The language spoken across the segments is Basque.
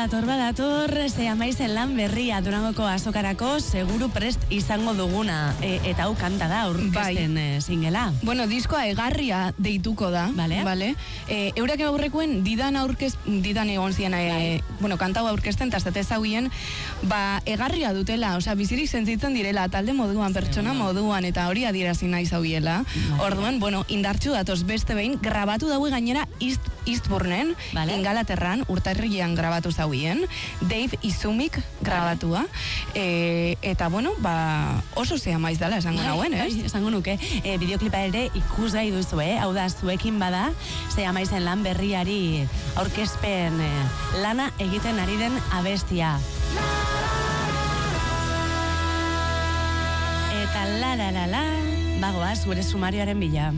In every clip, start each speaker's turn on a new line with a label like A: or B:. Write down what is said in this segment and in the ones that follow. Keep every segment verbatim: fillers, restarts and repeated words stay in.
A: badator, badator, ze amaizen lan berria Durangoko azokarako seguru prest izango duguna. E, eta hau kanta da, aurkezten bai. e, singela.
B: Bueno, diskoa egarria deituko da.
A: Vale.
B: Vale. E, eurak aurrekoen didan aurkez, didan egon zian, e, bueno, kantau aurkezten, eta zate zauien, ba, egarria dutela, osea, bizirik sentitzen direla, talde moduan, pertsona moduan, eta hori adierazi nahi zauiela. Vale. Orduan, bueno, indartxu datoz beste behin, grabatu daue gainera East, Eastbournen, vale. Ingalaterran, urtarrilean grabatu zauien, Dave Izumik grabatua, e, eta bueno, ba, oso zea maiz dela esango nauen, ez?
A: Eh? Esango nuke, e, bideoklipa ere ikusgai duzu, eh? Hau da, zuekin bada, zea maizen lan berriari aurkezpen e, lana egiten ari den abestia. Eta la la la la, bagoaz, gure sumarioaren bila.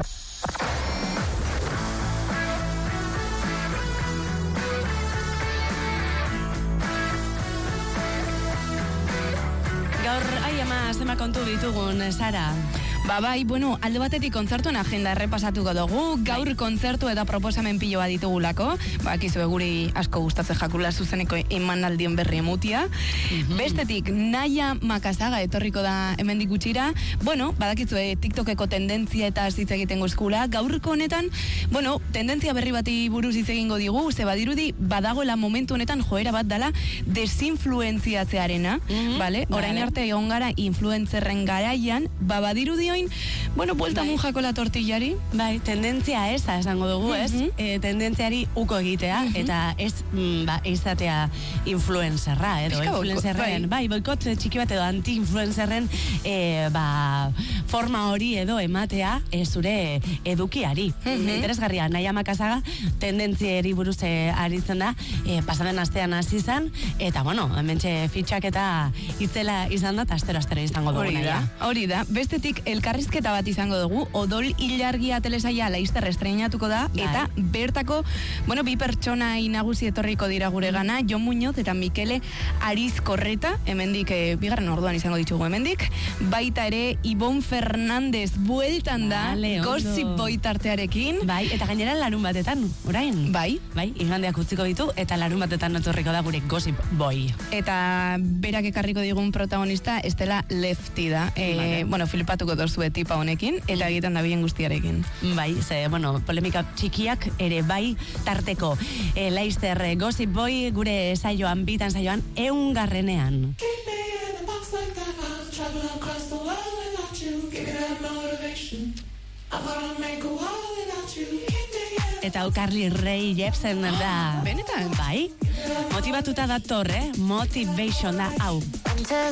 A: Gaur, ai ama, zema kontu ditugun, Sara.
B: Ba bai, bueno, alde batetik kontzertuen agenda errepasatuko dugu, gaur bai. Kontzertu eta proposamen piloa ditugulako, ba, kizue guri asko gustatzen jakula zuzeneko emanaldien berri emutia. Mm-hmm. Bestetik, Naia Makasaga etorriko da hemendik gutxira, bueno, badakizue TikTokeko tendentzia eta hitz egiten gozkula, gaurko honetan, bueno, tendentzia berri bati buruz hitz egingo digu, ze badirudi badagoela momentu honetan joera bat dala desinfluentziatzearena, mm-hmm. Vale? Orain vale. Arte egon gara influencerren garaian, ba badirudi bueno, buelta bai. Munjako la tortillari.
A: Bai, tendentzia eza esango dugu, ez? Uh-huh. E, tendentziari uko egitea, uh-huh. Eta ez, mm, ba, izatea influencerra, edo, Eska influencerren, bai, boikot txiki bat edo anti-influencerren, e, ba, forma hori edo ematea e, zure edukiari. Uh-huh. Interesgarria, Naia Makasaga, tendentziari buruz e, aritzen da, e, pasaden astean hasi izan, eta, bueno, hementxe fitxak eta itzela izan da, eta astero-astero izango dugu.
B: Hori da, hori da. Bestetik, elkarrizketa bat izango dugu, Odol Ilargia telesaia laizter estreinatuko da, Dai. Eta bertako, bueno, bi pertsona nagusi etorriko dira gure gana, Jon Muñoz eta Mikele Arizkorreta, hemendik, e, bigarren orduan izango ditugu hemendik, baita ere, Ibon Fernandez bueltan da, vale, Gossip Boy tartearekin.
A: Bai, eta gainera larun batetan, orain.
B: Bai.
A: Bai, igandeak utziko ditu, eta larun batetan etorriko da gure Gossip Boy.
B: Eta berak ekarriko digun protagonista, Estela Lefti da. E, vale. Bueno, flipatuko dozue tipa honekin, eta egiten da bien guztiarekin.
A: Bai, ze, bueno, polemika txikiak ere bai tarteko. E, Laizter, Gossip Boy, gure saioan, bitan saioan, eungarrenean. Eta hau Carly Rae Jepsen da.
B: Benetan?
A: Bai. Motibatuta dator, eh? Motivation da hau.